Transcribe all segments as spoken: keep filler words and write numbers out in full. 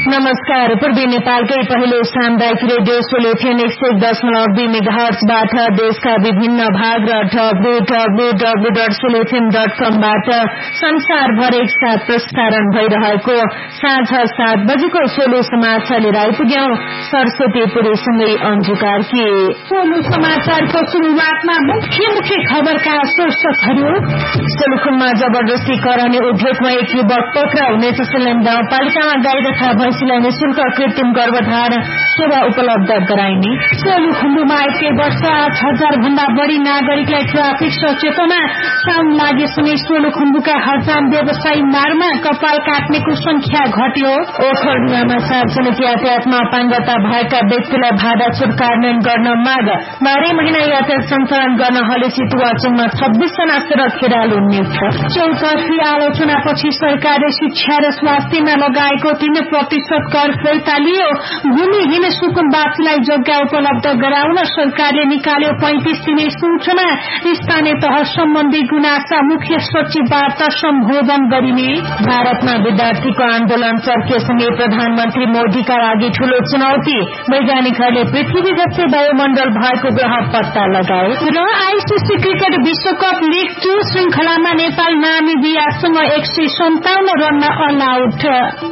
नमस्कार। पूर्वी नेपालकै पहिलो सामुदायिक रेडियो सोलेथियन एक सय दशमलव दुई मेगाहर्जबाट देशका विभिन्न भाग र W W W dot सोलेथियन dot कमबाट संसारभर एकसाथ प्रसारण भइरहेको साँझ सात बजेको सोलो समाचार लिएर आइपुग्यौं। सरस्वती पुरीसँगै अन्जु कार्की। सोलो समाचारको सुरुवातमा मुख्य मुख्य खबरका शीर्षकहरू। सोलुखुम्बमा जबरजस्ती कराउने उद्योगमा एक युवक पक्राउ। नेचरल्याण्ड गाउँपालिकामा गाई तथा भैंसीलाई निशुल्क कृत्रिम गर्भधारण सेवा उपलब्ध गराइने। सोलुखुम्बुमा एकै वर्ष आठ हजार भन्दा बढ़ी नागरिकलाई ट्राफिक सचेतना। साउन लागेसँगै सोलुखुम्बुका हजाम व्यवसायी मार्गमा कपाल काट्नेको संख्या घट्यो। ओखलढुङ्गामा सार्वजनिक यातायातमा अपाङ्गता भएका व्यक्तिलाई भाडा छुट कार्यान्वयन गर्न माग। बाह्रै महिना यातायात सञ्चालन गर्न हले चितुवाचङमा छब्बीस जना सड़क खेडालु नियुक्त। चौतर्फी आलोचनापछि सरकारले शिक्षा र स्वास्थ्यमा लगाएको तीन प्रतिशत कर फिर्ता लियो। भूमिहीन सुकुम्बासीलाई जग्गा उपलब्ध गराउन सरकारले निकाल्यो पैंतिस दिने सूचना। स्थानीय तह सम्बन्धी गुनासा मुख्य सचिवबाट सम्बोधन गरिने। भारतमा विद्यार्थीको आन्दोलन चर्केसँगै प्रधानमन्त्री मोदीका लागि ठूलो चुनौती। वैज्ञानिकहरूले पृथ्वी जस्तै वायुमण्डल भएको ग्रह पत्ता लगाए। र आईसीसी क्रिकेट विश्वकप लीग टू श्रृंखलामा नेपाल नामिबियासँग एक सय सन्ताउन्न रनमा अल आउट।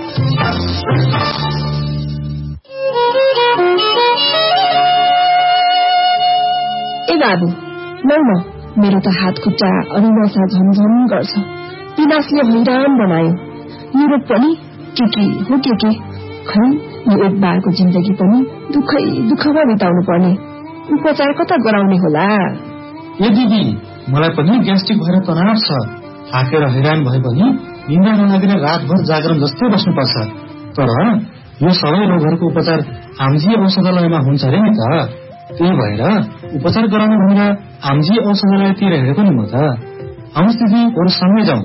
ए बाबु लौ न, मेरो त हात खुट्टा अनि नसा झमझम गर्छ। पिनासले हैरान बनायो। युरोप पनि के के हो के के। खै यो एक बारको जिन्दगी पनि दुखै दुखमा बिताउनु पर्ने। उपचार कता गराउने होला? ए दिदी, मलाई पनि ग्यास्ट्रिक भएर तनाव छ। थाकेर हैरान भए पनि निन्द्रा नलागेर रातभर जागरण जस्तै बस्नुपर्छ। तर यो सबै रोगहरूको उपचार आमजी औषधालयमा हुन्छ अरे नि त। त्यही भएर उपचार गराउनु भनेर आमजी औषधालयतिर हेरेको नि म त। आउनुहोस् दिदी, अरू सँगै जाउँ।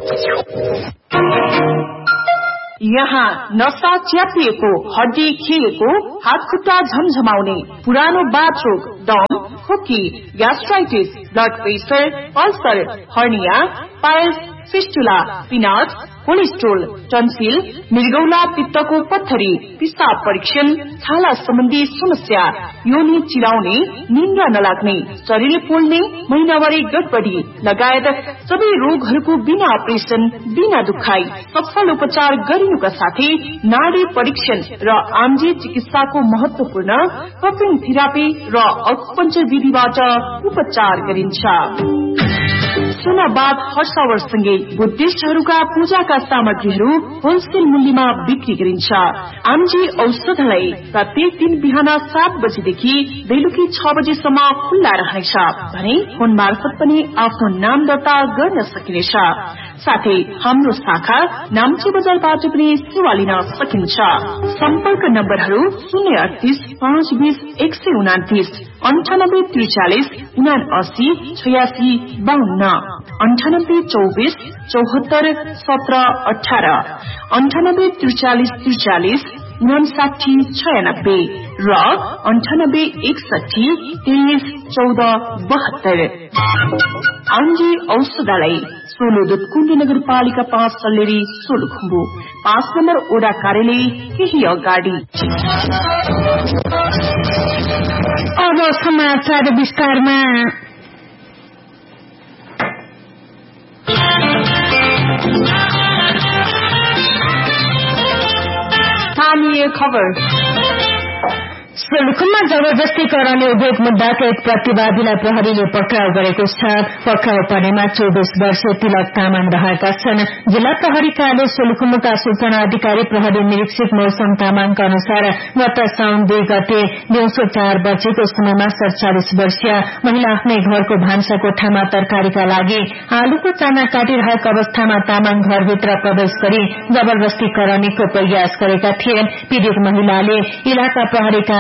यहाँ नसा च्यापिएको, हड्डी खिएको, हात खुट्टा झमझमाउने, पुरानो बाथरोग, दम, खोकी, gastritis, blood pressure, ulcer, hernia, piles, fistula, pinnate, cholesterol, tonsil, मृगौला पित्तको पत्थरी, पिसाब परीक्षण, छाला सम्बन्धी समस्या, योनि चिलाउने, निन्द्रा नलाग्ने, शरीर पोल्ने, महिनावारी गडबडी लगायत सबै रोगहरूको बिना अपरेसन, बिना दुखाई सफल उपचार गरिनुका साथै नाडी परीक्षण र आमजी चिकित्साको महत्वपूर्ण कपिङ थेरापी र अकुपञ्चर विधिबाट उपचार गरिन्छ। सुनाबाद हर्षावरसँगै बुद्धिस्टहरूका पूजाका सामग्रीहरू होलसेल मूल्यमा बिक्री गरिन्छ। आमजी औषधालय प्रत्येक दिन बिहान सात बजेदेखि बेलुकी छ बजेसम्म खुल्ला रहनेछ भने फोन मार्फत पनि आफ्नो नाम दर्ता गर्न सकिनेछ। साथै हाम्रो शाखा नाम्ची बजारबाट पनि सेवा लिन सकिन्छ। सम्पर्क नम्बरहरू शून्य अडतिस पाँच बीस एक सय उनातिस, अन्ठानब्बे त्रिचालिस उना अस्सी छयासी बाहन्न, अन्ठानब्बे चौबिस चौहत्तर सत्र अठार, अन्ठानब्बे त्रिचालिस त्रिचालिस उनासाठी छयानब्बे र अन्ठानब्बे एकसठी तेइस चौध बहत्तर। आमजी औषधालय सोलो दुधकुण्ड नगरपालिका पाँच सल्लेरी सोलुखुम्बु, पाँच नम्बर ओडा कार्यालय केही अगाडि। अब समाचार विस्तारमा। स्थानीय खबर। सोलुखुम्बमा जबरजस्ती कराउने उद्योग मुद्दाका एक प्रतिवादीलाई प्रहरीले पक्राउ गरेको छ। पक्राउ पर्नेमा चौबिस वर्षीय तिलक तामाङ रहेका छन्। जिल्ला प्रहरी कार्यालय सोलुखुम्बुका सूचना अधिकारी प्रहरी निरीक्षक मौसम तामाङका अनुसार गत साउन दुई गते दिउँसो चार बजेको समयमा सड़चालिस वर्षीय महिला आफ्नै घरको भान्सा कोठामा तरकारीका लागि आलुको चाना काटिरहेको अवस्थामा तामाङ घरभित्र प्रवेश गरी जबरजस्ती कराउनेको प्रयास गरेका थिए। पीड़ित महिलाले इलाका प्रहरी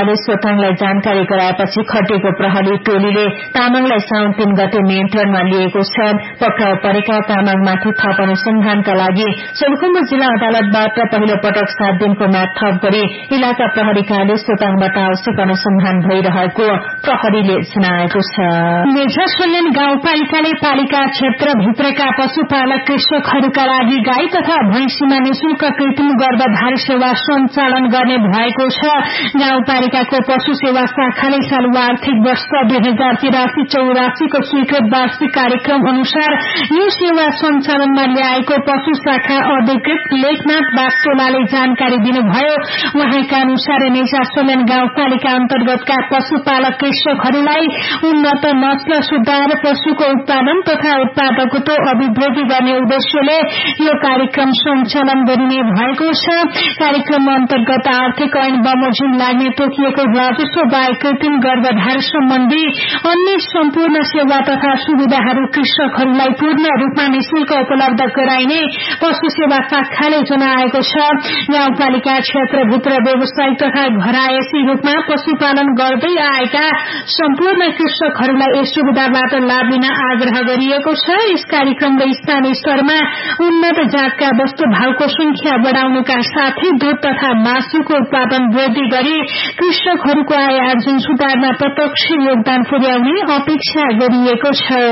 प्रहरीकाले सोताङलाई जानकारी गराएपछि खटेको प्रहरी टोलीले तामाङलाई साउन तीन गते नियन्त्रणमा लिएको छ। पक्राउ परेका तामाङमाथि थप अनुसन्धानका लागि सोलुखुम्बु जिल्ला अदालतबाट पहिलो पटक सात दिनको म्याद थप गरी इलाका प्रहरीकाले सोताङबाट आवश्यक अनुसन्धान भइरहेको प्रहरीले जनाएको छ। मेझरसोलेन गाउँपालिकाले पालिका क्षेत्रभित्रका पशुपालक कृषकहरूका लागि गाई तथा भैंसीमा निशुल्क कृत्रिम गर्भधारण सेवा सञ्चालन गर्ने भएको छ। गाउँपालिकाको पशु सेवा शाखाले चालू आर्थिक वर्ष दुई हजार तिरासी चौरासीको स्वीकृत वार्षिक कार्यक्रम अनुसार यो सेवा सञ्चालनमा ल्याएको पशु शाखा अधिकृत लेखनाथ बास्तोलाले जानकारी दिनुभयो। उहाँका अनुसार मेझरसोलेन गाउँपालिका अन्तर्गतका पशुपालक कृषकहरूलाई उन्नत नस्ल सुधार पशुको उत्पादन तथा उत्पादकत्व अभिवृद्धि गर्ने उद्देश्यले यो कार्यक्रम सञ्चालन गरिने भएको छ। कार्यक्रम अन्तर्गत आर्थिक ऐन बमोजिम लाग्ने तोकिएको राजस्व बाहेक कृत्रिम गर्भधारण सम्बन्धी अन्य सम्पूर्ण सेवा तथा सुविधाहरू कृषकहरूलाई पूर्ण रूपमा निशुल्क उपलब्ध गराइने पशु सेवा शाखाले जनाएको छ। गाउँपालिका क्षेत्रभित्र व्यावसायिक तथा घरायसी रूपमा पशुपालन गर्दै आएका सम्पूर्ण कृषकहरूलाई यस सुविधाबाट लाभ लिन आग्रह गरिएको छ। यस कार्यक्रमले स्थानीय स्तरमा उन्नत जातका वस्तु भावको संख्या बढ़ाउनुका साथै दूध तथा मासुको उत्पादन वृद्धि गरी कृषकहरूको आय आर्जन सुधार्न प्रत्यक्ष योगदान पुर्याउने अपेक्षा गरिएको छ।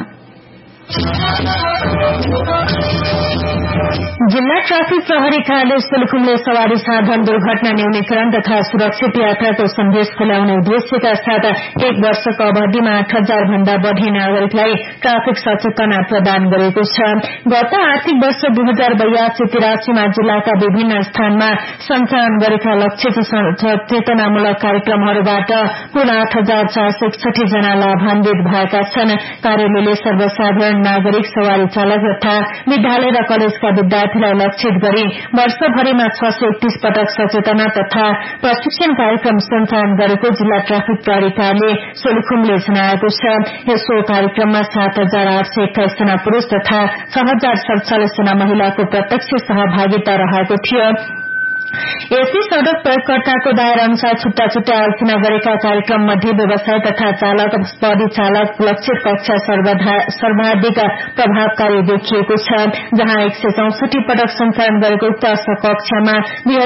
जिल्ला ट्राफिक प्रहरी कार्यालय सोलुखुम्बुले सवारी साधन दुर्घटना न्यूनीकरण तथा सुरक्षित यात्राको सन्देश फैलाउने उद्देश्यका साथ एक वर्षको अवधिमा आठ हजार भन्दा बढ़ी नागरिकलाई ट्राफिक सचेतना प्रदान गरेको छ। गत आर्थिक वर्ष दुई हजार बयासी तिरासीमा जिल्लाका विभिन्न स्थानमा सञ्चालन गरेका लक्षित सचेतनामूलक कार्यक्रमहरूबाट कुल आठ हजार चार सय एकसठी जना लाभान्वित भएका छन्। कार्यालयले सर्वसाधारण नागरिक सवारी चालक तथा विद्यालय र कलेजका विद्यार्थीलाई लक्षित गरी वर्षभरिमा छ सय एकतीस पटक सचेतना तथा प्रशिक्षण कार्यक्रम सञ्चालन गरेको जिल्ला ट्राफिक प्रहरी कार्यालय सोलुखुम्बुले जनाएको छ। यसो कार्यक्रममा सात हजार आठ सय एक्काइस जना पुरूष तथा छ हजार सड़चालिस जना महिलाको प्रत्यक्ष सहभागिता रहेको थियो। यसै सड़क प्रयोगकर्ताको दायरा अनुसार छुट्टा छुट्टा आलोचना गरेका कार्यक्रम मध्ये व्यवसाय तथा चालक परिचालक लक्षित कक्षा सर्वाधिक प्रभावकारी देखिएको छ, जहाँ एक सय चौसठी पटक सञ्चालन गरेको उक्त कक्षामा दुई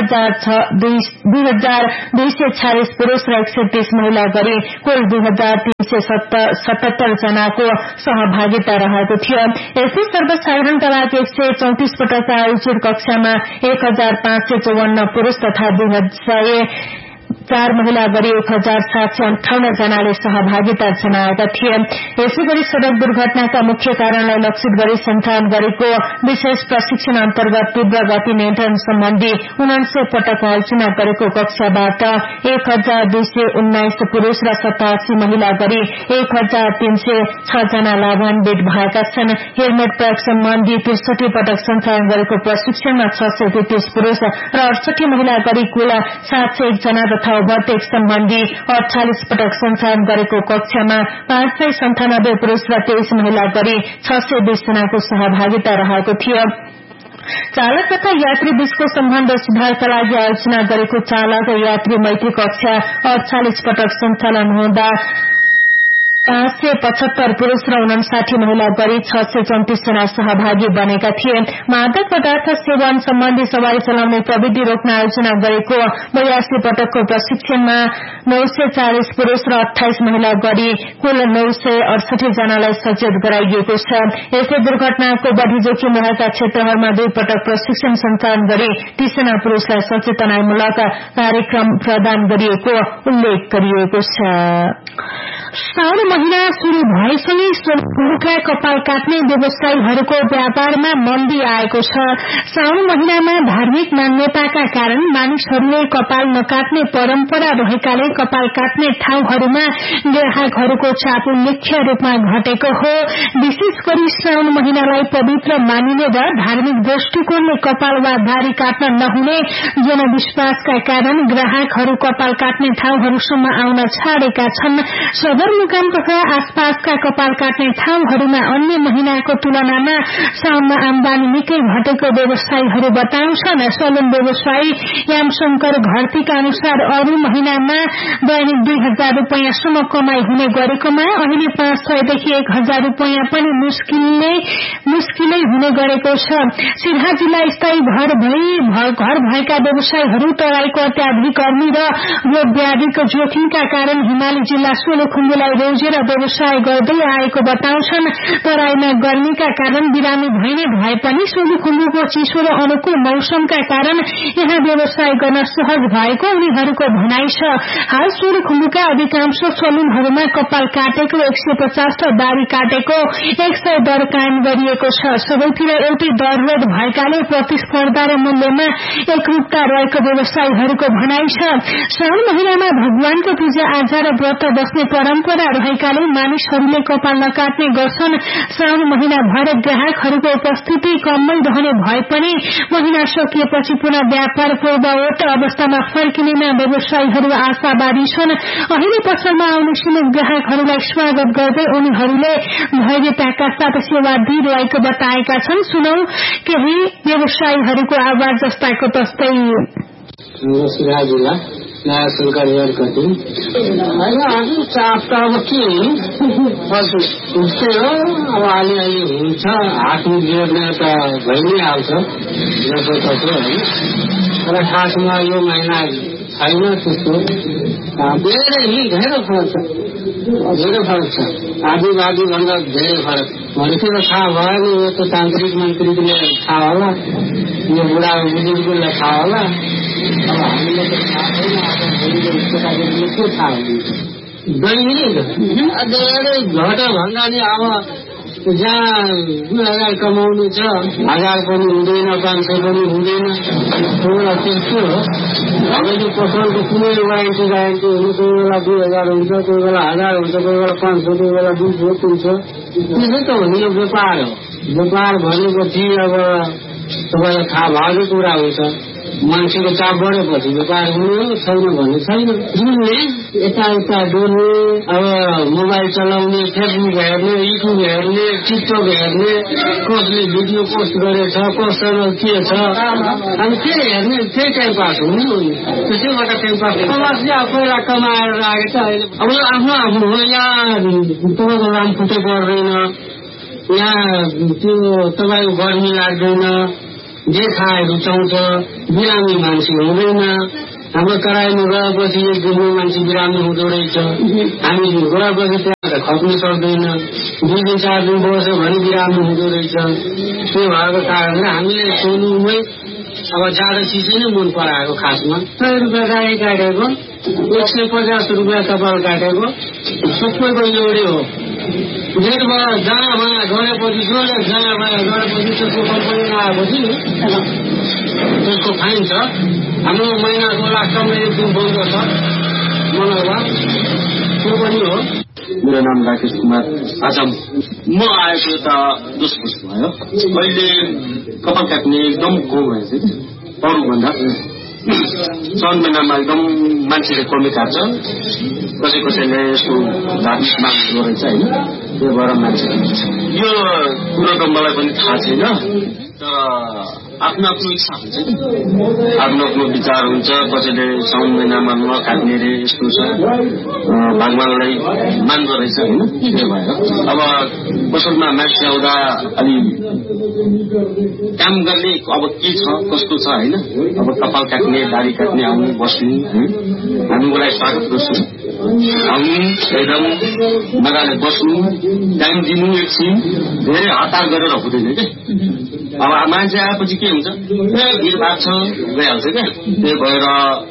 हजार दुई सय छयालिस पुरूष र एक सय तीस महिला गरी कुल दुई हजार तीन सय सतहत्तर जनाको सहभागिता रहेको थियो। यसै सर्वसाधारणका लागि एक सय चौतिस पटक आयोजित कक्षामा एक हजार पाँच सय चौवन्न पुरूष तथा दुई हजार चार महिला गरी एक हजार सात सय अन्ठाउन्न जनाले सहभागिता जनाएका थिए। यसै गरी सड़क दुर्घटनाका मुख्य कारणलाई लक्षित गरी सञ्चालन गरेको विशेष प्रशिक्षण अन्तर्गत तीव्र गति नियन्त्रण सम्बन्धी उनान्सय पटक आलोचना गरेको कक्षाबाट एक हजार दुई सय उन्नाइस पुरूष र सतासी महिला गरी एक हजार तीन सय छ जना लाभान्वित भएका छन्। हेलमेट प्रयोग सम्बन्धी त्रिसठी पटक सञ्चालन गरेको प्रशिक्षणमा छ सय तेत्तीस पुरूष र अडसठी महिला गरी कुल सात सय एक जना तथा ओभरटेक सम्बन्धी अड़चालिस पटक सञ्चालन गरेको कक्षामा पाँच सय सन्तानब्बे पुरूष र तेइस महिला गरी छ सय बीस जनाको सहभागिता रहेको थियो। चालक तथा यात्री बीचको सम्बन्ध सुधारका लागि आयोजना गरेको चालक यात्री मैत्री कक्षा अड़चालिस पटक सञ्चालन हुँदा पाँच सय पचहत्तर पुरूष र उनासाठी महिला गरी छ सय चौतिस जना सहभागी बनेका थिए। मादक पदार्थ सेवन सम्बन्धी सवारी चलाउने प्रविधि रोक्न आयोजना गरेको बयासी पटकको प्रशिक्षणमा नौ सय चालिस पुरूष र अठाइस महिला गरी कुल नौ सय अडसठी जनालाई सचेत गराइएको छ। यसै दुर्घटनाको बढ़ी जोखिम रहेका क्षेत्रहरूमा दुई पटक प्रशिक्षण सञ्चालन गरी तीस जना पुरूषलाई सचेतनामूलक कार्यक्रम प्रदान गरिएको उल्लेख गरिएको छ। साउन महिना शुरू भएसँगै सोलुखुम्बुका कपाल काट्ने व्यवसायीहरूको व्यापारमा मन्दी आएको छ। साउन महिनामा धार्मिक मान्यताका कारण मानिसहरूले कपाल नकाट्ने परम्परा रहेकाले कपाल काट्ने ठाउँहरूमा ग्राहकहरूको चाप मुख्य रूपमा घटेको हो। विशेष गरी साउन महिनालाई पवित्र मानिने र धार्मिक दृष्टिकोणले कपाल वा दाढ़ी काट्न नहुने जनविश्वासका कारण ग्राहकहरू कपाल काट्ने ठाउँहरूसम्म आउन छाडेका छन्। सदरमुकाम तथा आसपासका कपाल काट्ने ठाउँहरूमा अन्य महिनाको तुलनामा साउनमा आमदानी निकै घटेको व्यवसायीहरू बताउँछन्। सलून व्यवसायी यामशंकर घरतीका अनुसार अरू महिनामा दैनिक दुई हजार रूपियाँसम्म कमाई हुने गरेकोमा अहिले पाँच सयदेखि एक हजार रूपियाँ पनि मुस्किलले मुस्किलै हुने गरेको छ। सिराहा जिल्ला स्थायी घर भई घर भएका व्यवसायीहरू तराईको अत्याधिक गर्मी र रोग व्याधिको जोखिमका कारण हिमाली जिल्ला सोलुखुम्बुलाई रोजेर व्यवसाय गर्दै आएको बताउँछन्। तराईमा गर्मीका कारण बिरामी भइने भए पनि सोलुखुम्बुको चिसो र अनुकूल मौसमका कारण यहाँ व्यवसाय गर्न सहज भएको उनीहरूको भनाइ छ। हाल सोलुखुम्बुका अधिकांश सलूनहरूमा कपाल काटेको एक सय पचास र दाढ़ी काटेको एक सय दर कायम गरिएको छ। सबैतिर एउटै दररोध भएकाले प्रतिस्पर्धा र मूल्यमा एकरूपता रहेको व्यवसायीहरूको भनाइ छ। श्रावण महिनामा भगवानको पूजा आजा र व्रत बस्ने परम्परा रहेकाले मानिसहरूले कपाल नकाट्ने गर्छन्। श्रावण महिना भएर ग्राहकहरूको उपस्थिति कमै रहने भए पनि महिना सकिएपछि पुनः व्यापार पूर्ववत अवस्थामा फर्किनेमा व्यवसायीहरू आशावादी छन्। अहिले पसलमा आउने सीमित ग्राहकहरूलाई स्वागत गर्दै उनीहरूले धैर्यताका साथ सेवा दिइरहेको बताएका छन्। सुनौ केही व्यवसायीहरूको आवाज जस्ताको तस्तै। सिराहा जिल्ला नयाँ शंकर हेयर कटिङ होइन हजुर चाप त अब के त्यस्तै हो। अब अलिअलि हुन्छ हातमा जोड्ने त भइ नै हाल्छ जसो तसो होइन। तर खासमा यो महिना छैन त्यस्तो धेरै धेरै फरक छ धेरै फरक छ। आदिवादी भन्दा धेरै फरक भनेपछि त थाहा भएन। यो त तान्त्रिक मन्त्रीले थाहा होला, यो बुढा बुजुर्गले थाहा होला। अब हामीले त थाहा छैन। अब के थाहा हुन्छ दैनिक धेरै घट भन्दा नि अब जहाँ दुई हजार कमाउनु छ हजार पनि हुँदैन, पाँच सय पनि हुँदैन। कोही बेला त्यस्तो हो। अब यो पसलको कुनै वारेन्टी ग्यारेन्टी हुनु कोही बेला दुई हजार हुन्छ, कोही बेला हजार हुन्छ, कोही बेला पाँच सय, कोही बेला दुई सय तिन सय। त्यसै त हो। यो व्यापार हो। व्यापार भनेपछि अब तपाईँलाई थाहा भएको कुरा हुन्छ। मान्छेको चाप बढेपछि व्यापार हुने छैन भन्ने छैन। डुल्ने यताउता डुल्ने, अब मोबाइल चलाउने, फेसबुक हेर्ने, युट्युब हेर्ने, टिकटक हेर्ने, कसले भिडियो पोस्ट गरेछ, कसैमा के छ, अनि त्यही हेर्ने, त्यही टाइम पास हुने हो। त्यसैबाट टाइम पास समाजले अब पहिला कमाएर राखेको छ। अहिले अब आफ्नो आफ्नो हो। यहाँ तपाईँको लाम खुट्टै पर्दैन, यहाँ त्यो तपाईँको गर्मी लाग्दैन, जे खाए रुचाउँछ, बिरामी मान्छे हुँदैन। हाम्रो तराईमा गएपछि एक दिनमा मान्छे बिरामी हुँदो रहेछ। हामी गएपछि त्यहाँ खप्नु सक्दैन, दुई दिन चार दिन बस्यो भने बिरामी हुँदो रहेछ। त्यो भएको कारणले हामीले सोलुमै अब जाडो चिजै नै मन पराएको। खासमा सय रुपियाँ दाई काटेको, एक सय पचास रुपियाँ कपाल काटेको सबैको एउटै हो। डेढ भयो जहाँ माया गरेपछि जोडे जहाँ माया गरेपछि त्यसको कम्पनी आएपछि त्यसको फाइन छ। हाम्रो महिनाको लास्टमा एक दिन बन्द छ मङ्गलबार, त्यो पनि हो। मेरो नाम राकेश कुमार। आज म आएको त दस वर्ष भयो। अहिले कपाल काट्ने एकदम कम भएछ अरूभन्दा। साउन महिनामा एकदम मान्छेले कमै काट्छ। कसै कसैले यसको धार्मिक माग गरेछ होइन, त्यो भएर मान्छे यो कुरो त मलाई पनि थाहा छैन। तर आफ्नो आफ्नो इच्छा हुन्छ नि, आफ्नो आफ्नो विचार हुन्छ। कसैले साउन महिनामा नकाट्ने रे यस्तो छ, भगवानलाई मान्दो रहेछ होइन। त्यो भएर अब पसलमा मान्छे आउँदा अलि काम गर्ने अब के छ कस्तो छ होइन। अब कपाल काट्ने, दाढ़ी काट्ने, आउनु बस्नु हामी उसलाई स्वागत गर्छौँ। आउनु एकदम मजाले बस्नु, टाइम दिनु, एकछिन धेरै हतार गरेर हुँदैन क्या। अब मान्छे आएपछि के हुन्छ, ए भिडभाड छ गइहाल्छ क्या। त्यही भएर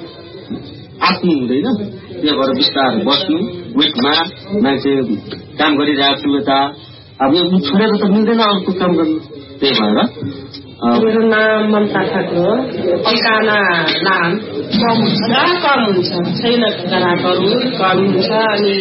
आफ्नो हुँदैन। त्यही भएर बिस्तारै बस्नु, वेटमा मान्छे काम गरिरहेको छु यता। अब यो छोडेर त मिल्दैन अर्को काम गर्नु। त्यही भएर मेरो नाम ममता ठाकुर हो। ठेगाना नाम कम हुन्छ कम हुन्छ छैन, ग्राहकहरू कम हुन्छ। अनि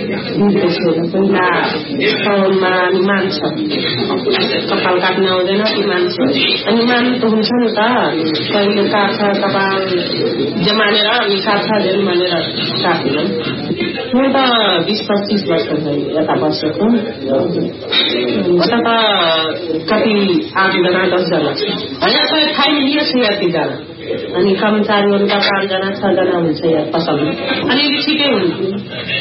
पहिला साउनमा अनि मान्छ, कपाल काट्न आउँदैन ती मान्छे। अनि मान त हुन्छ नि त, कहिले काट्छ कपाल जमानेर अनि काट्छ झन् भनेर काट्दैन। म त बिस पच्चिस वर्ष यता बसेको उता त कति आठजना दसजना छ होइन खाइने यो छ यतिजना अनि कर्मचारीहरू त पाँचजना छजना हुन्छ यहाँ पसलमा अलिअलि ठिकै हुन्थ्यो।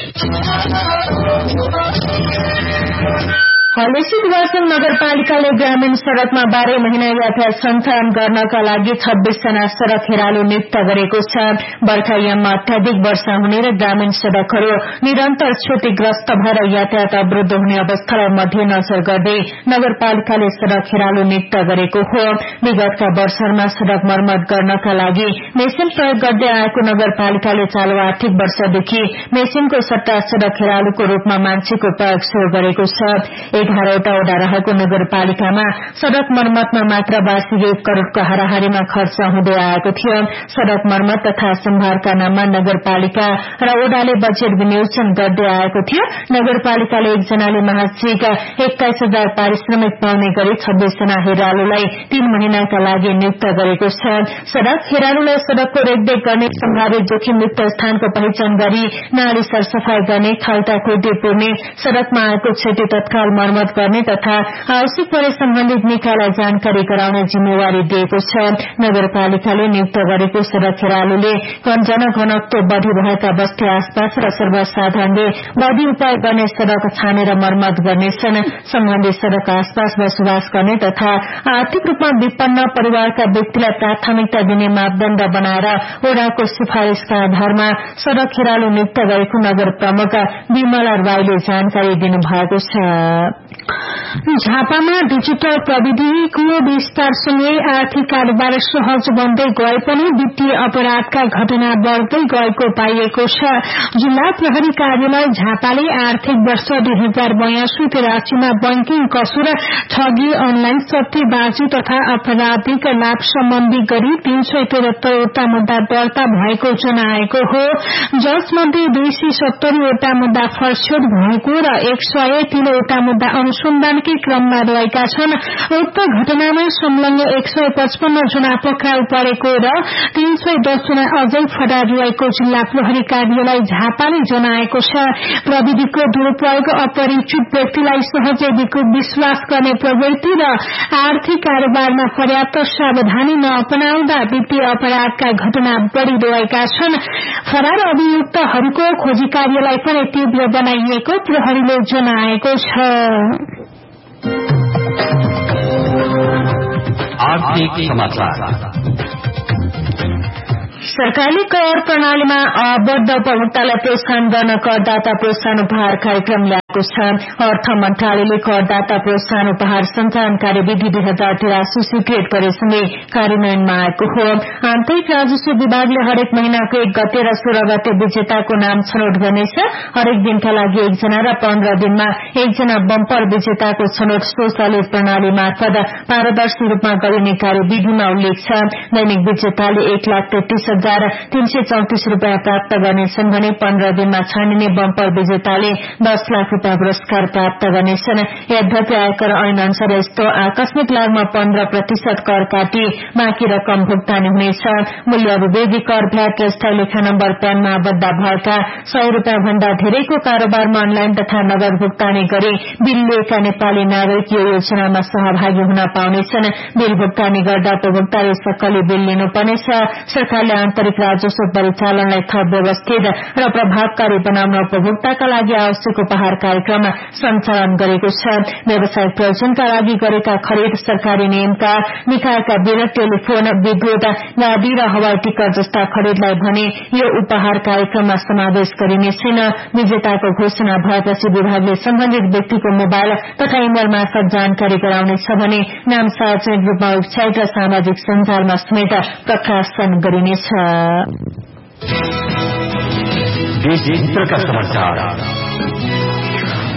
हलेसी वासन नगरपालिकाले ग्रामीण सड़कमा बाह्र महिना यातायात सञ्चालन गर्नका लागि छब्बीस जना सड़क हेरालु नियुक्त गरेको छ। बर्खायाममा अत्याधिक वर्षा हुने र ग्रामीण सड़कहरू निरन्तर क्षतिग्रस्त भएर यातायात अवरुद्ध हुने अवस्थालाई मध्यनजर गर्दै नगरपालिकाले सड़क हेरालु नियुक्त गरेको हो। विगतका वर्षहरूमा सड़क मर्मत गर्नका लागि मेसिन प्रयोग गर्दै आएको नगरपालिकाले चालू आर्थिक वर्षदेखि मेसिनको सट्टा सड़क हेरालुको रूपमा मान्छेको प्रयोग शुरू गरेको छ। एघारवटा वडा रहेको नगरपालिकामा सड़क मर्मतमा मात्र वार्षिक एक करोड़को हाराहारीमा खर्च हुँदै आएको थियो। सड़क मर्मत तथा सम्भारका नाममा नगरपालिका र वडाले बजेट विनियोजन गर्दै आएको थियो। नगरपालिकाले एकजनाले मासिक एक्काइस हजार पारिश्रमिक पाउने गरी छब्बीस जना हेरालुलाई तीन महिनाका लागि नियुक्त गरेको छ। सड़क हेरालुलाई सड़कको रेखदेख गर्ने, सम्भावित जोखिमयुक्त स्थानको पहिचान गरी नाली सरसफाई गर्ने, खाल्टा खुर्दी पुर्ने, सड़कमा आएको क्षति तत्काल मर्मत गर्ने तथा आवश्यक परे सम्बन्धित निकायलाई जानकारी गराउने जिम्मेवारी दिएको छ। नगरपालिकाले नियुक्त गरेको सड़क हेरालुले जनघनत्व बढ़ी भएका बस्ती आसपास र सर्वसाधारणले बढी उपाय गर्ने सड़क छानेर मर्मत गर्नेछन्। सम्बन्धित सड़क आसपास बसोबास गर्ने तथा आर्थिक रूपमा विपन्न परिवारका व्यक्तिलाई प्राथमिकता दिने मापदण्ड बनाएर वडाको सिफारिशका आधारमा सड़क हेरालु नियुक्त गरेको नगर प्रमुख विमला राईले जानकारी दिनुभएको छ। झापामा डिजिटल प्रविधिको विस्तारसँगै आर्थिक कारोबार सहज बन्दै गए पनि वित्तीय अपराधका घटना बढ़दै गएको पाइएको छ। जिल्ला प्रहरी कार्यालय झापाले आर्थिक वर्ष दुई हजार बयासी तेरासीमा बैंकिङ कसुर, ठगी, अनलाइन सट्टेबाजी तथा आपराधिक लाभ सम्बन्धी गरी तीन सय तेहत्तरवटा मुद्दा दर्ता भएको जनाएको हो। जसमध्ये दुई सय सत्तरीवटा मुद्दा फरछोड भएको र एक सय तीनवटा मुद्दा अनुसन्धानकै क्रममा रहेका छन्। उक्त घटनामा संलग्न एक सय पचपन्न जना पक्राउ परेको र तीन सय दस जना अझै फरार रहेको जिल्ला प्रहरी कार्यालय झापाले जनाएको छ। प्रविधिको दुरूपयोग, अपरिचित व्यक्तिलाई सहजै विश्वास गर्ने प्रवृत्ति र आर्थिक कारोबारमा पर्याप्त सावधानी नअपनाउँदा वित्तीय अपराधका घटना बढ़िरहेका छन्। फरार अभियुक्तहरूको खोजी कार्यलाई पनि तीव्र बनाइएको प्रहरीले जनाएको छ। आर्थिक समाचार। सरकारले कर प्रणालीमा आबद्ध उपभोक्तालाई प्रोत्साहन गर्न करदाता प्रोत्साहन उपहार कार्यक्रम ल्याएको छ। अर्थ मन्त्रालयले करदाता प्रोत्साहन उपहार सञ्चालन कार्यविधि दुई हजार तिरासी स्वीकृत गरेसँगै कार्यान्वयनमा आएको हो। आन्तरिक राजस्व विभागले हरेक महिनाको एक गते र सोह्र गते विजेताको नाम छनौट गर्नेछ। हरेक दिनका लागि एकजना र पन्ध्र दिनमा एकजना बम्पर विजेताको छनौट स्वचालित प्रणाली मार्फत पारदर्शी रूपमा गरिने कार्यविधिमा उल्लेख छ। दैनिक विजेताले एक लाख तेत्तीस हजार तीन सय चौतिस रूपियाँ प्राप्त गर्नेछन् भने पन्ध्र दिनमा छानिने बम्पर विजेताले दस लाख रूपियाँ पुरस्कार प्राप्त गर्नेछन्। यद्यपि आयकर ऐन अनुसार यस्तो आकस्मिक लाभमा पन्ध्र प्रतिशत कर काटी बाँकी रकम भुक्तानी हुनेछ। मूल्य विभेदी कर, भ्याट र स्थायी लेखा नम्बर प्यानमा आबद्ध भएका सय रूपियाँ भन्दा धेरैको कारोबारमा अनलाइन तथा नगद भुक्तानी गरी बिल लिएका नेपाली नागरिक यो योजनामा सहभागी हुन पाउनेछन्। बिल भुक्तानी गर्दा उपभोक्ताले सक्कली बिल लिनुपर्नेछ। सरकारले आन्तरिक राजस्व परिचालनलाई थप व्यवस्थित र प्रभावकारी बनाउन उपभोक्ताका लागि आवश्यक उपहार कार्यक्रम सञ्चालन गरेको छ। व्यावसायिक प्रयोजनका लागि गरेका खरिद, सरकारी नियमका निकायका बिल, टेलिफोन, विद्युत, गाडी र हवाई टिकट जस्ता खरिदलाई भने यो उपहार कार्यक्रममा समावेश गरिने छैन। विजेताको घोषणा भएपछि विभागले सम्बन्धित व्यक्तिको मोबाइल तथा इमेल मार्फत जानकारी गराउनेछ भने नाम सार्वजनिक रूपमा वेबसाइट र सामाजिक सञ्जालमा समेत प्रकाशन गरिनेछ। देश भित्रका समाचार। चौथो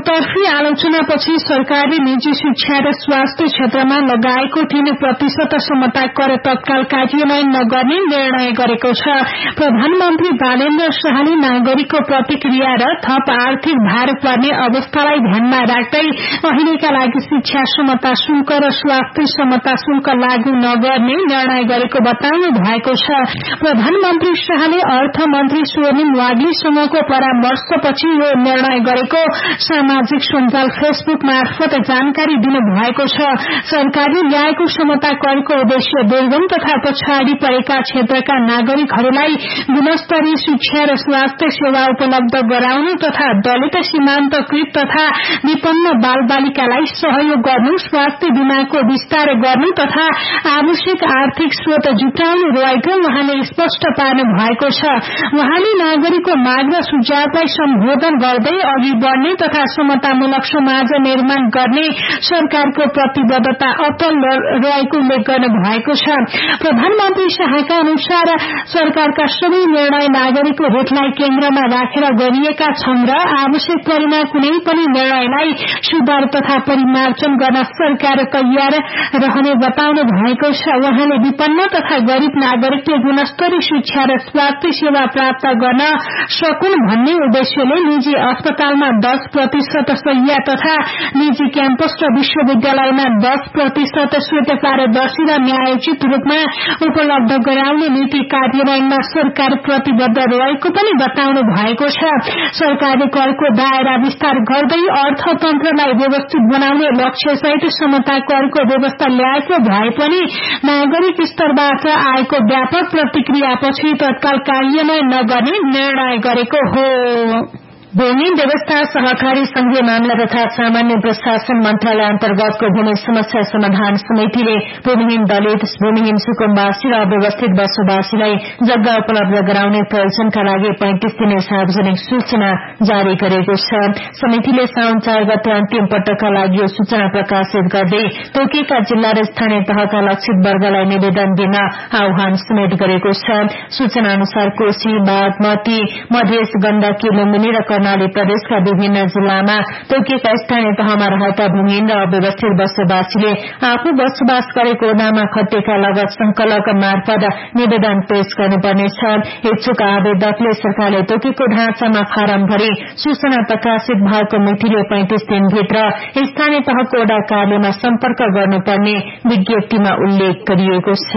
बहुतर्फी आलोचनापछि सरकारले निजी शिक्षा र स्वास्थ्य क्षेत्रमा लगाएको तीन प्रतिशत क्षमता कर तत्काल कार्यान्वयन नगर्ने निर्णय गरेको छ। प्रधानमन्त्री बालेन्द्र शाहले नागरिकको प्रतिक्रिया र थप आर्थिक भार पर्ने अवस्थालाई ध्यानमा राख्दै अहिलेका लागि शिक्षा क्षमता शुल्क र स्वास्थ्य क्षमता शुल्क लागू नगर्ने निर्णय गरेको बताउनु भएको छ। प्रधानमन्त्री शाहले अर्थमन्त्री स्वर्णिम वाग्लीसँगको परामर्शपछि यो निर्णय गरेको सामाजिक सञ्जाल फेसबुक मार्फत जानकारी दिनु भएको छ। सरकारले ल्याएको क्षमता करको उद्देश्य दुर्गम तथा पछाडि परेका क्षेत्रका नागरिकहरूलाई गुणस्तरीय शिक्षा र स्वास्थ्य सेवा उपलब्ध गराउनु तथा दलित सीमान्तकृत तथा विपन्न बाल बालिकालाई सहयोग गर्नु, स्वास्थ्य बीमाको विस्तार गर्नु तथा आवश्यक आर्थिक स्रोत जुटाउनु रहेको उहाँले स्पष्ट पार्नु भएको छ। उहाँले नागरिकको माग र सुझावलाई सम्बोधन गर्दै अघि बढ़ने तथा समतामूलक समाज निर्माण गर्ने सरकारको प्रतिबद्धता अटल रहेको उल्लेख गर्नु भएको छ। प्रधानमन्त्री शाहका अनुसार सरकारका सबै निर्णय नागरिकको हितलाई केन्द्रमा राखेर गरिएका छन् र आवश्यक परेमा कुनै पनि निर्णयलाई सुधार तथा परिमार्जन गर्न सरकार तयार रहने बताउनु भएको छ। उहाँले विपन्न तथा गरीब नागरिकले गुणस्तरीय शिक्षा र स्वास्थ्य सेवा प्राप्त गर्न सकुन् भन्ने उद्देश्यले निजी अस्पतालमा दस प्रतिशत शैय्या तथा निजी क्याम्पस र विश्वविद्यालयमा दस प्रतिशत श्वेत पारदर्शी र न्यायोचित रूपमा उपलब्ध गराउने नीति कार्यान्वयनमा सरकार प्रतिबद्ध रहेको पनि बताउनु भएको छ। सरकारले करको दायरा विस्तार गर्दै अर्थतन्त्रलाई व्यवस्थित बनाउने लक्ष्यसहित क्षमता करको व्यवस्था ल्याएको भए पनि नागरिक स्तरबाट आएको व्यापक प्रतिक्रियापछि तत्काल कार्यान्वयन नगर्ने निर्णय गरेको हो। भूमि व्यवस्था सहकारी संघीय मामला तथा सामान्य प्रशासन मन्त्रालय अन्तर्गतको भूमि समस्या समाधान समितिले भूमिहीन दलित, भूमिहीन सुकुम्बासी र अव्यवस्थित बसोबासीलाई जग्गा उपलब्ध गराउने प्रयोजनका लागि पैंतिस दिने सार्वजनिक सूचना जारी गरेको छ। समितिले साउन चार गते अन्तिम पटकका लागि यो सूचना प्रकाशित गर्दै तोकेका जिल्ला र स्थानीय तहका लक्षित वर्गलाई निवेदन दिन आह्वान समेत गरेको छ। सूचना अनुसार कोशी, बागमती, मधेस, गण्डकी, लुम्बिनी र कर्णाली प्रदेशका विभिन्न जिल्लामा तोकेका स्थानीय तहमा रहेका भूमिहीन र अव्यवस्थित बसोबासीले आफू बसोबास गरेको ओडामा खटिएका लगत संकलक मार्फत निवेदन पेश गर्नुपर्नेछ। इच्छुक आवेदकले सरकारले तोकेको ढाँचामा फारम भरी सूचना प्रकाशित भएको मितिले पैंतिस दिनभित्र स्थानीय तहको ओडा कार्यालयमा सम्पर्क गर्नुपर्ने विज्ञप्तिमा उल्लेख गरिएको छ।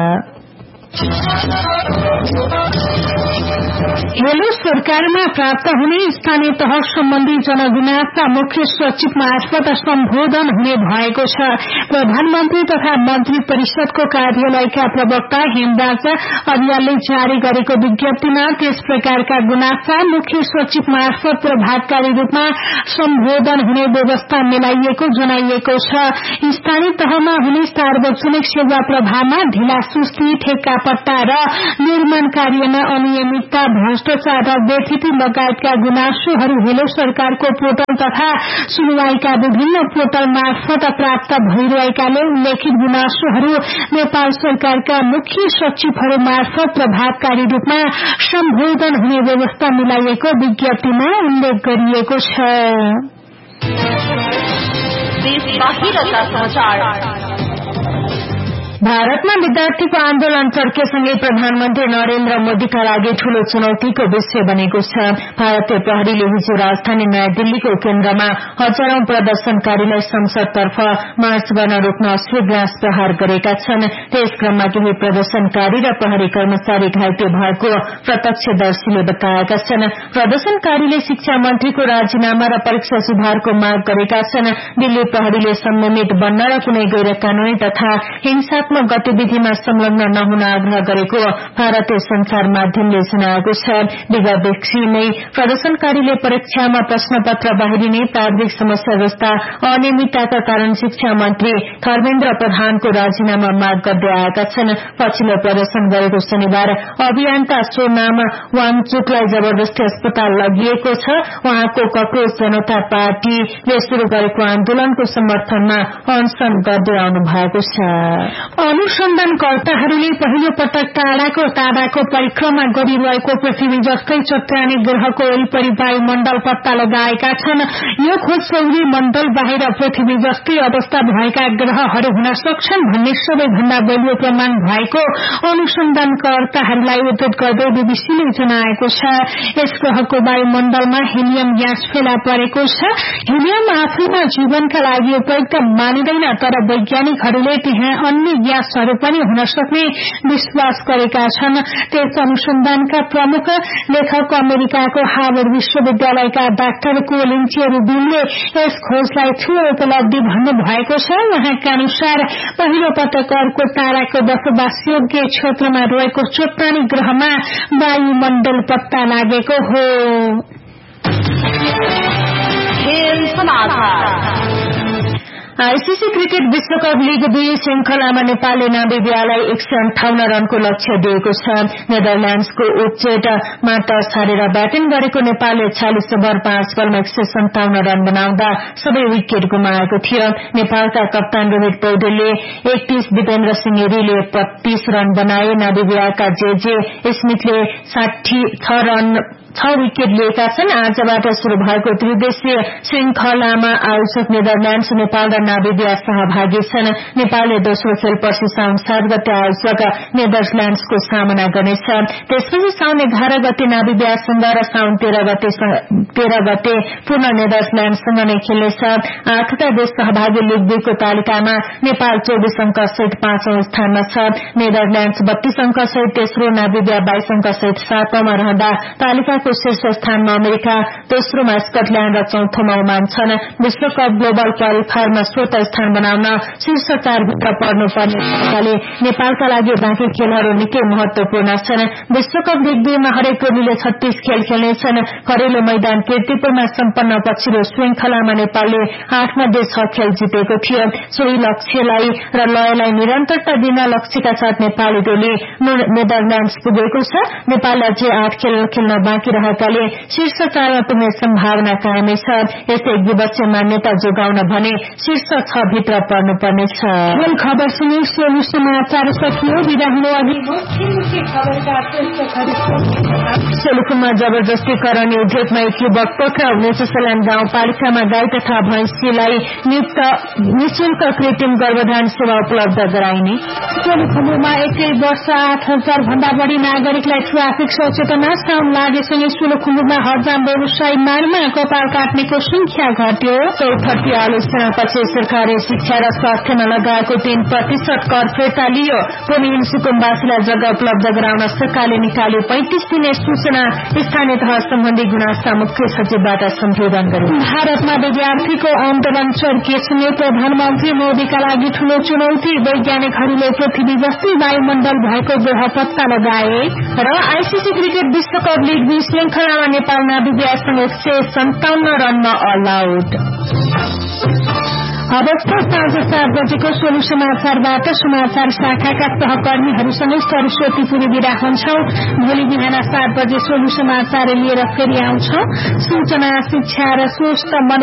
हेलो सरकारमा प्राप्त हुने स्थानीय तह सम्बन्धी जनगुनासका मुख्य सचिव मार्फत सम्बोधन हुने भएको छ। प्रधानमन्त्री तथा मन्त्री परिषदको कार्यालयका प्रवक्ता हेमराज अरियालले जारी गरेको विज्ञप्तिमा त्यस प्रकारका गुनासा मुख्य सचिव मार्फत प्रभावकारी रूपमा सम्बोधन हुने व्यवस्था मिलाइएको जनाइएको छ। स्थानीय तहमा हुने सार्वजनिक सेवा प्रभावमा ढिलासुस्ती, ठेक्का पट्टा र निर्माण कार्यमा अनियमितता, भ्रष्टाचार र बेथिति लगायतका गुनासोहरू हेलो सरकारको पोर्टल तथा सुनवाईका विभिन्न पोर्टल मार्फत प्राप्त भइरहेकाले उल्लेखित गुनासोहरू नेपाल सरकारका मुख्य सचिवहरू मार्फत प्रभावकारी रूपमा सम्बोधन हुने व्यवस्था मिलाइएको विज्ञप्तिमा उल्लेख गरिएको छ। भारतमा विद्यार्थीको आन्दोलन चर्केसँगै प्रधानमन्त्री नरेन्द्र मोदीका लागि ठूलो चुनौतीको विषय बनेको छ। भारतीय प्रहरीले हिजो राजधानी नयाँ दिल्लीको केन्द्रमा हजारौं प्रदर्शनकारीलाई संसदतर्फ मार्च गर्न रोक्न अश्रु ग्यास प्रहार गरेका छन्। त्यस क्रममा केही प्रदर्शनकारी र प्रहरी कर्मचारी घाइते भएको प्रत्यक्षदर्शीले बताएका छन्। प्रदर्शनकारीले शिक्षा मन्त्रीको राजीनामा र परीक्षा सुधारको माग गरेका छन्। दिल्ली प्रहरीले संयमित बन्न र कुनै गैर कानूनी तथा हिंसा गतिविधिमा संलग्न नहुन आग्रह गरेको भारतीय संचार माध्यमले जनाएको छ। विगतदेखि नै प्रदर्शनकारीले परीक्षामा प्रश्नपत्र बाहिरिने, प्राविधिक समस्या जस्ता अनियमितताका कारण शिक्षा मन्त्री धर्मेन्द्र प्रधानको राजीनामा माग गर्दै आएका छन्। पछिल्लो प्रदर्शन गरेको शनिबार अभियन्ता सोनाम वाङचुकलाई जबरजस्ती अस्पताल लगिएको छ। उहाँको कक्रोच जनता पार्टीले शुरू गरेको आन्दोलनको समर्थनमा अनशन गर्दै आउनु भएको छ। अनुसन्धानकर्ताहरूले पहिलो पटक टाढाको ताराको परिक्रमा गरिरहेको पृथ्वी जस्तै चट्टानी ग्रहको वरिपरि वायुमण्डल पत्ता लगाएका छन्। यो खोज सौर्य मण्डल बाहिर पृथ्वी जस्तै अवस्था भएका ग्रहहरू हुन सक्छन् भन्ने सबैभन्दा बलियो प्रमाण भएको अनुसन्धानकर्ताहरूलाई उद्धृत गर्दै बीबीसीले जनाएको छ। यस ग्रहको वायुमण्डलमा हिलियम ग्यास फेला परेको छ। हिलियम आफैमा जीवनका लागि उपयुक्त मानिँदैन, तर वैज्ञानिकहरूले त्यहाँ अन्य ग्यासहरू पनि हुन सक्ने विश्वास गरेका छन्। त्यस अनुसन्धानका प्रमुख लेखक अमेरिकाको हार्वर्ड विश्वविद्यालयका डाक्टर कोलिन चेरुबिनले यस खोजलाई ठूलो उपलब्धि भन्नु भएको छ। उहाँका अनुसार पहिलो पटक अर्को ताराको बसोबासयोग्य क्षेत्रमा रहेको चट्टानी ग्रहमा वायुमण्डल पत्ता लागेको हो। आईसीसी क्रिकेट विश्वकप लीग दुई श्रृंखलामा नेपालले नामिबियालाई एक सय अन्ठाउन्न रनको लक्ष्य दिएको छ। नेदरल्याण्ड्सको उच्चेट मात्र छाडेर ब्याटिङ गरेको नेपालले छयालिस ओभर पाँच बलमा एक सय सन्ताउन्न रन बनाउँदा सबै विकेट गुमाएको थियो। नेपालका कप्तान रोहित पौडेलले एकतीस, दिपेन्द्र सिंह गिरीले पच्चीस रन बनाए। नामिबियाका जेजे स्मिथले साठी छ रन छ विकेट लिएका छन्। आजबाट शुरू भएको त्रिदेशीय श्रृंखलामा आयोजक नेदरल्याण्ड्स, नेपाल र नामिबिया सहभागी छन्। नेपालले दोस्रो खेल पर्सि साउन सात गते आयोजक नेदरल्याण्ड्सको सामना गर्नेछ। त्यसपछि साउन एघार गते नामिबियासँग र साउन तेह्र गते तेह्र गते पुनः नेदरल्याण्डसँग नै खेल्नेछ। आठवटा देश सहभागी लीग दुईको तालिकामा नेपाल चौबिस अंक सहित पाँचौं स्थानमा छ। नेदरल्याण्ड्स बत्तीस अंक सहित तेस्रो, नामिबिया बाइस अंक सहित सातौंमा रहँदा तालिका को शीर्ष स्थानमा अमेरिका, दोस्रोमा स्कटल्याण्ड र चौथोमा ओमान छन्। विश्वकप ग्लोबल क्वालिफायरमा चौथो स्थान बनाउन शीर्ष चारभित्र पर्नुपर्ने नेपालका लागि बाँकी खेलहरू निकै महत्वपूर्ण छन्। विश्वकप लीग दुईमा हरेक टोलीले छत्तीस खेल खेल्नेछन्। घरेलु मैदान कीर्तिपुरमा सम्पन्न पछिल्लो श्रृंखलामा नेपालले आठ मध्ये छ खेल जितेको थियो। सोही लक्ष्यलाई र लयलाई निरन्तरता दिन लक्ष्यका साथ नेपाली टोली नेदरल्याण्ड्स पुगेको छ। नेपाललाई जे आठ खेल खेल्न बाँकी रहेकाले शीर्ष चारमा पुग्ने सम्भावना कायमै छ। यस्तै एक दिवसीय मान्यता जोगाउन भने शीर्ष छ भित्र पर्नुपर्नेछ। खेल खबरसँगै सोलु समाचार सकियो। विदा हुनु अघि सोलुखुम्बमा जबरजस्ती करने उद्योगमा एक युवक पक्राउ। नेचुसल्याण्ड गाउँपालिकामा गाई तथा भैंसीलाई निशुल्क कृत्रिम गर्भधारण सेवा उपलब्ध गराइने। सोलुखुम्बुमा एकै वर्ष आठ हजार भन्दा बढ़ी नागरिकलाई ट्राफिक सचेतना। साउन लागेसँगै सोलुखुम्बुमा हजाम व्यवसायी मार्गमा कपाल काट्नेको संख्या घट्यो। चौथर्ती आलोचनापछि सरकारले शिक्षा र स्वास्थ्यमा लगाएको तीन प्रतिशत कर फिर्ता लियो। पूर्वी सुकुम्बासीलाई जग्गा उपलब्ध गराउन सरकारले निकाल्यो पैंतिस दिने सूचना। स्थानीय तह सम्बन्धी गुनासा मुख्य सचिवबाट सम्बोधन गर्यो। भारतमा विद्यार्थीको आन्दोलन चर्किएसँगै प्रधानमन्त्री मोदीका लागि ठूलो चुनौती। वैज्ञानिकहरूले पृथ्वी जस्तै वायुमण्डल भएको ग्रह पत्ता लगाए। र आईसीसी क्रिकेट विश्वकप लीग दुई श्रृंखलामा नेपाल नामिबियासँग एक सय सन्ताउन्न रनमा अल आउट। अवस्था साँझ सात बजेको सोलु समाचारबाट समाचार शाखाका सहकर्मीहरूसँगै सरस्वती पुरी विदा हुन्छौ। भोलि बिहान सात बजे सोलु समाचार लिएर फेरि आउँछौ। सूचना, शिक्षा र स्वस्थ